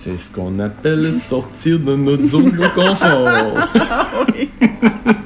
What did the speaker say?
C'est ce qu'on appelle sortir de notre zone de confort. Oui.